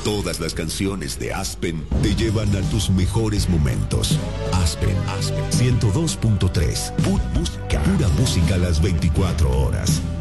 Todas las canciones de Aspen te llevan a tus mejores momentos. Aspen 102.3. Pura música a las 24 horas.